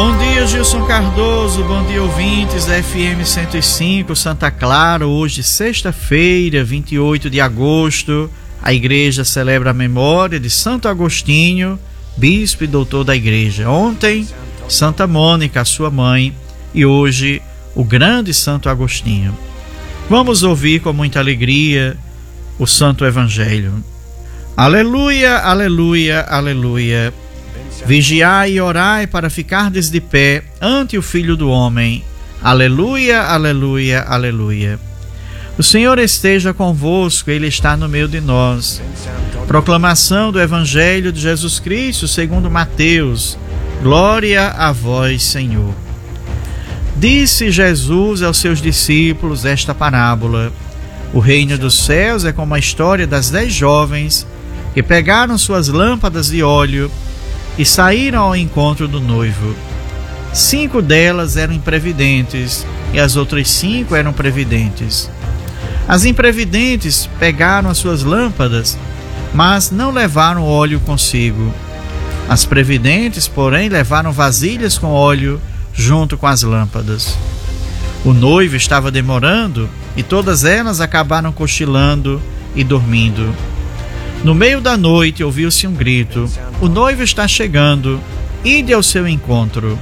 Bom dia, Gilson Cardoso, bom dia, ouvintes da FM 105 Santa Clara. Hoje, sexta-feira, 28 de agosto, a igreja celebra a memória de Santo Agostinho, bispo e doutor da igreja. Ontem, Santa Mônica, a sua mãe, e hoje, o grande Santo Agostinho. Vamos ouvir com muita alegria o Santo Evangelho. Aleluia, aleluia, aleluia. Vigiai e orai para ficardes de pé ante o Filho do Homem. Aleluia, aleluia, aleluia. O Senhor esteja convosco, Ele está no meio de nós. Proclamação do Evangelho de Jesus Cristo segundo Mateus. Glória a vós, Senhor. Disse Jesus aos seus discípulos esta parábola: o reino dos céus é como a história das 10 jovens que pegaram suas lâmpadas de óleo e saíram ao encontro do noivo. 5 delas eram imprevidentes e as outras 5 eram previdentes. As imprevidentes pegaram as suas lâmpadas, mas não levaram óleo consigo. As previdentes, porém, levaram vasilhas com óleo junto com as lâmpadas. O noivo estava demorando e todas elas acabaram cochilando e dormindo. No meio da noite ouviu-se um grito: o noivo está chegando, ide ao seu encontro.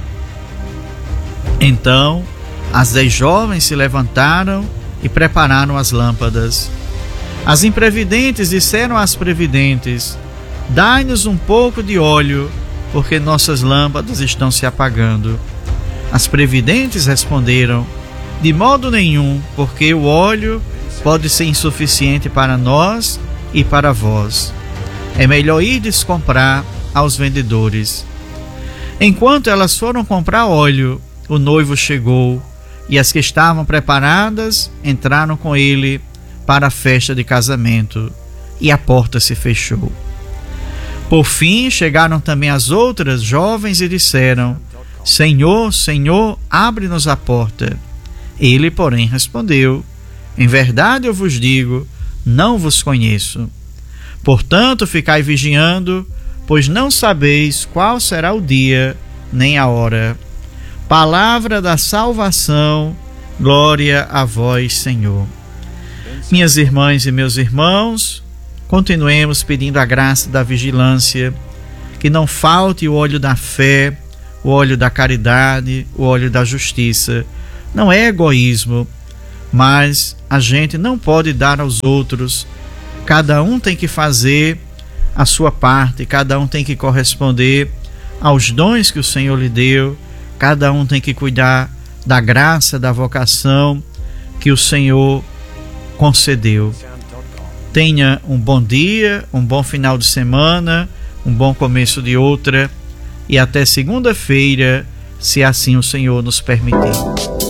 Então as 10 jovens se levantaram e prepararam as lâmpadas. As imprevidentes disseram às previdentes: dai-nos um pouco de óleo, porque nossas lâmpadas estão se apagando. As previdentes responderam: de modo nenhum, porque o óleo pode ser insuficiente para nós e para vós. É melhor irdes comprar aos vendedores. Enquanto elas foram comprar óleo, o noivo chegou, e as que estavam preparadas entraram com ele para a festa de casamento, e a porta se fechou. Por fim, chegaram também as outras jovens e disseram: Senhor, Senhor, abre-nos a porta. Ele, porém, respondeu: em verdade eu vos digo, não vos conheço. Portanto, ficai vigiando, pois não sabeis qual será o dia nem a hora. Palavra da salvação, glória a vós, Senhor. Minhas irmãs e meus irmãos, continuemos pedindo a graça da vigilância, que não falte o óleo da fé, o óleo da caridade, o óleo da justiça. Não é egoísmo, mas a gente não pode dar aos outros. Cada um tem que fazer a sua parte, cada um tem que corresponder aos dons que o Senhor lhe deu, cada um tem que cuidar da graça, da vocação que o Senhor concedeu. Tenha um bom dia, um bom final de semana, um bom começo de outra, e até segunda-feira, se assim o Senhor nos permitir.